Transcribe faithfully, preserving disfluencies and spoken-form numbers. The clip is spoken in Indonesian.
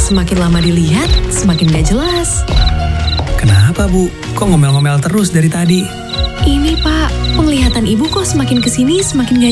Semakin lama dilihat, semakin gak jelas. Kenapa, Bu? Kok ngomel-ngomel terus dari tadi? Ini, Pak, penglihatan ibu kok semakin kesini semakin gak